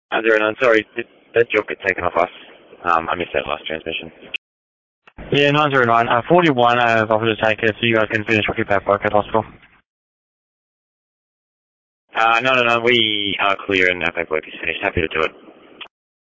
909, sorry, did that job get taken off us? I missed that last transmission. Yeah, 909. 41 has offered to take it, so you guys can finish with your paperwork at hospital. No, we are clear and our paperwork is finished. Happy to do it.